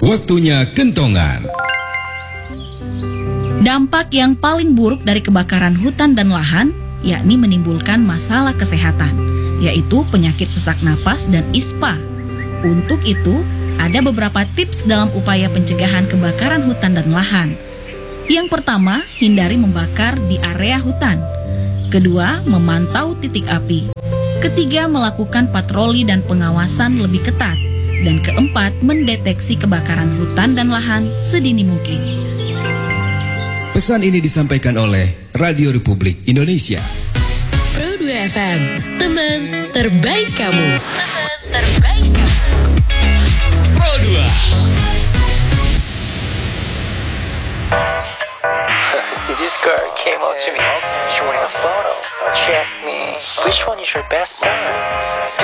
Waktunya kentongan. Dampak yang paling buruk dari kebakaran hutan dan lahan yakni menimbulkan masalah kesehatan, yaitu penyakit sesak napas dan ISPA. Untuk itu, ada beberapa tips dalam upaya pencegahan kebakaran hutan dan lahan. Yang pertama, hindari membakar di area hutan. Kedua, memantau titik api. Ketiga, melakukan patroli dan pengawasan lebih ketat. Dan keempat, mendeteksi kebakaran hutan dan lahan sedini mungkin. Pesan ini disampaikan oleh Radio Republik Indonesia. Pro 2 FM, teman terbaik kamu. Teman terbaik kamu. Pro 2. See, this girl came up to me. She wanted a photo. She asked me, which one is your best son?